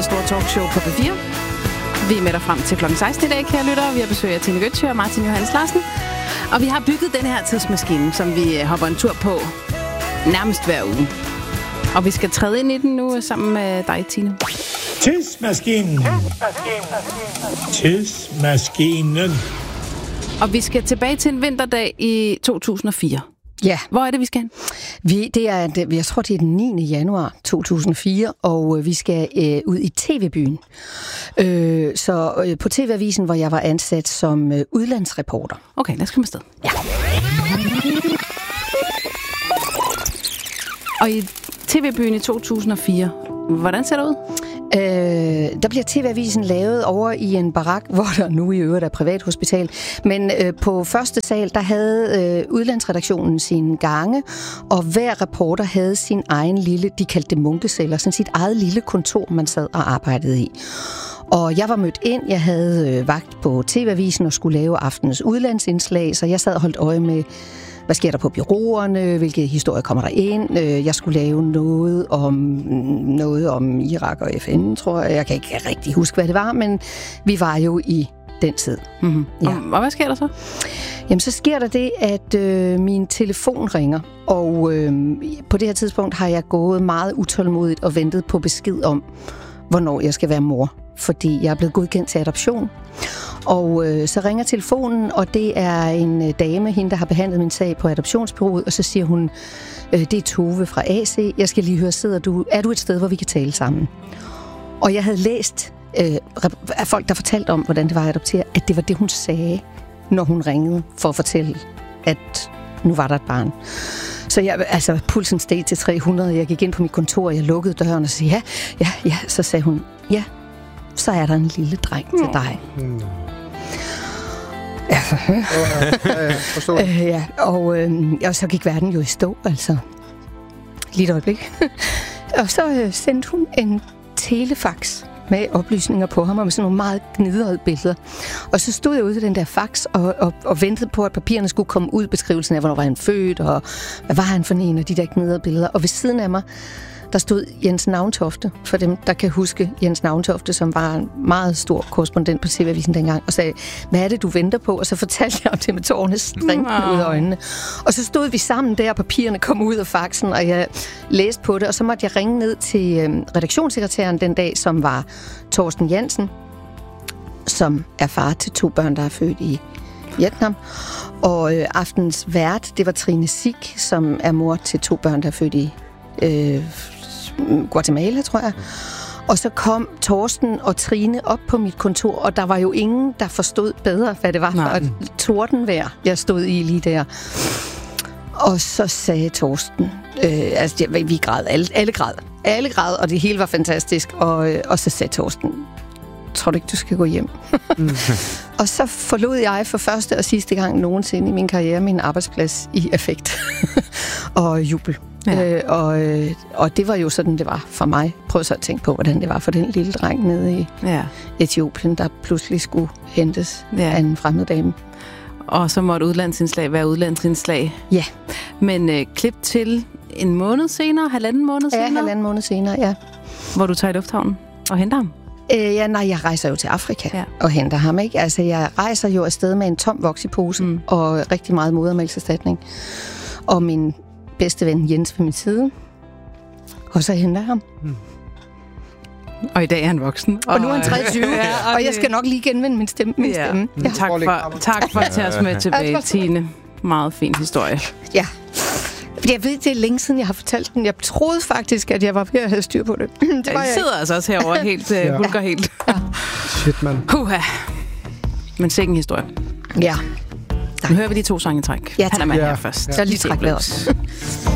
det store talkshow på P4. Vi er med dig frem til kl. 16 i dag, kære lyttere. Vi har besøg af Tine Gøtzsche og Martin Johannes Larsen. Og vi har bygget den her tidsmaskine, som vi hopper en tur på nærmest hver uge. Og vi skal træde ind i den nu sammen med dig, Tine. Tidsmaskinen. Tidsmaskinen. Og vi skal tilbage til en vinterdag i 2004. Ja. Hvor er det, vi skal hen? Jeg tror, det er den 9. januar 2004, og vi skal ud i TV-byen. Så på TV-avisen, hvor jeg var ansat som udlandsreporter. Okay, lad os komme afsted. Ja. Og i TV-byen i 2004, hvordan ser det ud? Der bliver TV-avisen lavet over i en barak, hvor der nu i øvrigt er privathospital. Men på første sal, der havde udlandsredaktionen sine gange, og hver reporter havde sin egen lille, de kaldte det munkeceller, sådan sit eget lille kontor, man sad og arbejdede i. Og jeg var mødt ind, jeg havde vagt på TV-avisen og skulle lave aftenens udlandsindslag, så jeg sad og holdt øje med, hvad sker der på bureauerne? Hvilke historier kommer der ind? Jeg skulle lave noget om Irak og FN, tror jeg. Jeg kan ikke rigtig huske, hvad det var, men vi var jo i den tid. Mm-hmm. Ja. Og hvad sker der så? Jamen, så sker der det, at min telefon ringer. Og på det her tidspunkt har jeg gået meget utålmodigt og ventet på besked om, hvornår jeg skal være mor. Fordi jeg er blevet godkendt til adoption. Og så ringer telefonen, og det er en dame, hende der har behandlet min sag på adoptionsbureauet, og så siger hun, det er Tove fra AC, jeg skal lige høre, er du et sted, hvor vi kan tale sammen? Og jeg havde læst af folk, der fortalte om, hvordan det var at adoptere, at det var det, hun sagde, når hun ringede for at fortælle, at nu var der et barn. Så pulsen steg til 300, jeg gik ind på mit kontor, og jeg lukkede døren og sagde, ja, så sagde hun, ja, så er der en lille dreng til dig. Og så gik verden jo i stå, altså. Lige et øjeblik. Og så sendte hun en telefax med oplysninger på ham, og med sådan nogle meget gnidrede billeder. Og så stod jeg ude til den der fax og ventede på, at papirerne skulle komme ud, beskrivelsen af, hvornår var han født, og hvad var han for en af de der gnidrede billeder. Og ved siden af mig, der stod Jens Navntofte, for dem, der kan huske Jens Navntofte, som var en meget stor korrespondent på TV-avisen dengang, og sagde, hvad er det, du venter på? Og så fortalte jeg om det med tårerne stringende ud af øjnene. Og så stod vi sammen der, og papirerne kom ud af faxen, og jeg læste på det, og så måtte jeg ringe ned til redaktionssekretæren den dag, som var Torsten Jansen, som er far til 2 børn, der er født i Vietnam. Og aftens vært, det var Trine Sig, som er mor til 2 børn, der er født i Guatemala, tror jeg. Og så kom Torsten og Trine op på mit kontor, og der var jo ingen, der forstod bedre, hvad det var for et tordenvejr, jeg stod i lige der. Og så sagde Torsten, vi græd, alle græd, og det hele var fantastisk. Og så sagde Torsten, tror du ikke, du skal gå hjem? Og så forlod jeg for første og sidste gang nogensinde i min karriere min arbejdsplads i affekt og jubel. Ja. Og det var jo sådan, det var for mig. Prøv så at tænke på, hvordan det var for den lille dreng nede i Etiopien, der pludselig skulle hentes af en fremmed dame. Og så måtte udlandsindslag være udlandsindslag. Ja. Men klip til en måned senere, halvanden måned senere? Ja, 1,5 måned senere, ja. Hvor du tager i lufthavnen og henter ham? Jeg rejser jo til Afrika og henter ham, ikke? Altså, jeg rejser jo afsted med en tom voksepose og rigtig meget modermælkserstatning. Og min bedste ven Jens ved min side. Og så henter jeg ham. Og i dag er han voksen. Og nu er han 23, og jeg skal nok lige genvinde min stemme. Ja. Tak for at tage os med tilbage, Tine. Meget fin historie. Ja. Jeg ved, det er længe siden, jeg har fortalt den. Jeg troede faktisk, at jeg var ved at have styr på det. Det sidder altså også herovre helt hulker helt. Ja. Shit, mand. Puha. Men sikke en historie. Ja. Nu hører vi de 2 sange i træk. Ja, Han er med her først. Så lige træk vejret.